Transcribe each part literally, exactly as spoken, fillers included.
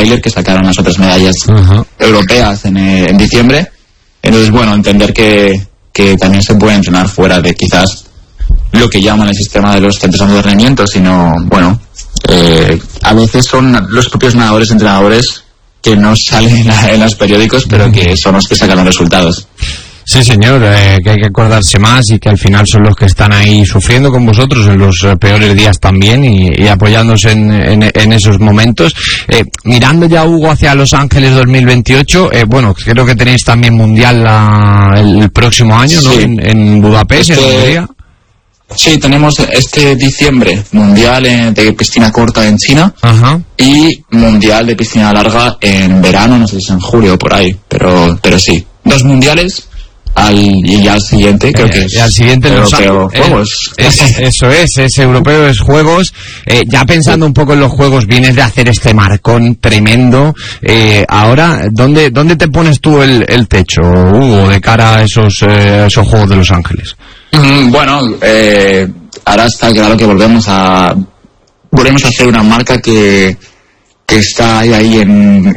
Weiler, que sacaron las otras medallas uh-huh. europeas en, eh, en diciembre. Entonces, bueno, entender que, que también se puede entrenar fuera de quizás lo que llaman el sistema de los centros de entrenamiento, sino, bueno, eh, a veces son los propios nadadores, entrenadores que no salen en, la, en los periódicos, pero que son los que sacan los resultados. Sí, señor, eh, que hay que acordarse más y que al final son los que están ahí sufriendo con vosotros en los eh, peores días también y, y apoyándose en, en, en esos momentos. Eh, mirando ya, Hugo, hacia Los Ángeles dos mil veintiocho, eh, bueno, creo que tenéis también Mundial la, el, el próximo año, ¿no? Sí. En, en Budapest, este, en Hungría. Sí, tenemos este diciembre Mundial de piscina corta en China. Ajá. Y Mundial de piscina larga en verano, no sé si es en julio o por ahí, pero, pero sí. Dos mundiales. Al, y ya al siguiente creo eh, que es y al siguiente europeo eh, juegos es, eso es es europeo es juegos eh, ya pensando un poco en los juegos, vienes de hacer este marcón tremendo, eh, ahora dónde dónde te pones tú el, el techo, Hugo, de cara a esos eh, esos Juegos de Los Ángeles? Mm, bueno eh, ahora está claro que volvemos a volvemos a hacer una marca que que está ahí, ahí en,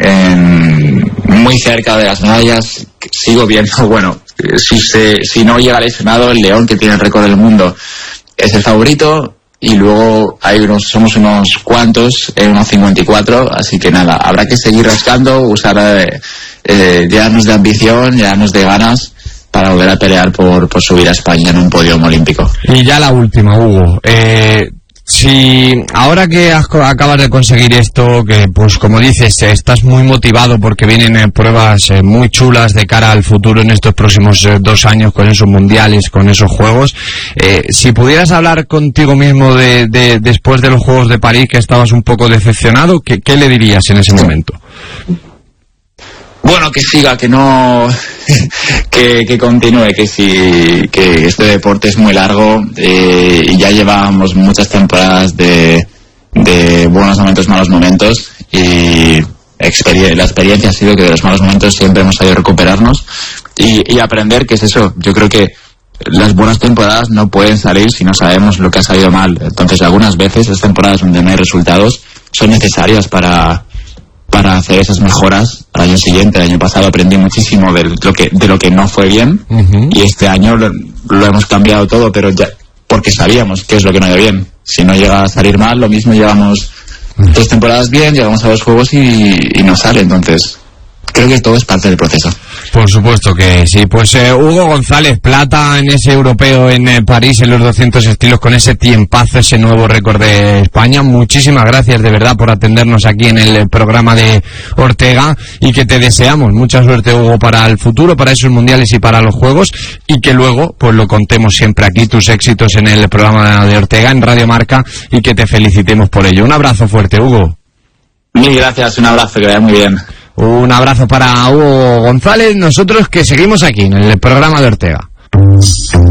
en muy cerca de las medallas. Sigo viendo, bueno, si se, si no llega lesionado, el León, que tiene el récord del mundo, es el favorito, y luego hay unos, somos unos cuantos en unos cincuenta y cuatro, así que nada, habrá que seguir rascando, usar, eh, eh, llenarnos de ambición, llenarnos de ganas para volver a pelear por, por subir a España en un podio olímpico. Y ya la última, Hugo, eh... Si ahora que has, acabas de conseguir esto, que pues como dices, estás muy motivado porque vienen eh, pruebas eh, muy chulas de cara al futuro en estos próximos eh, dos años con esos mundiales, con esos juegos, eh, si pudieras hablar contigo mismo de, de después de los Juegos de París, que estabas un poco decepcionado, ¿qué, qué le dirías en ese momento? Bueno, que siga, que no, que, que continúe, que sí, que este deporte es muy largo eh, y ya llevamos muchas temporadas de, de buenos momentos, malos momentos, y experien- la experiencia ha sido que de los malos momentos siempre hemos sabido recuperarnos y, y aprender, que es eso. Yo creo que las buenas temporadas no pueden salir si no sabemos lo que ha salido mal. Entonces, algunas veces las temporadas donde no hay resultados son necesarias para para hacer esas mejoras al año siguiente. El año pasado aprendí muchísimo de lo que de lo que no fue bien, uh-huh. y este año lo, lo hemos cambiado todo, pero ya porque sabíamos qué es lo que no iba bien. Si no llega a salir mal, lo mismo, llevamos uh-huh. dos temporadas bien, llegamos a los juegos y, y no sale. Entonces creo que todo es parte del proceso. Por supuesto que sí. Pues eh, Hugo González, plata en ese europeo en eh, París en los doscientos estilos, con ese tiempazo, ese nuevo récord de España. Muchísimas gracias de verdad por atendernos aquí en el programa de Ortega, y que te deseamos mucha suerte, Hugo, para el futuro, para esos mundiales y para los juegos, y que luego pues lo contemos siempre aquí, tus éxitos en el programa de Ortega en Radio Marca, y que te felicitemos por ello. Un abrazo fuerte, Hugo. Mil gracias, un abrazo, que vaya muy bien. Un abrazo para Hugo González, nosotros que seguimos aquí en el programa de Ortega.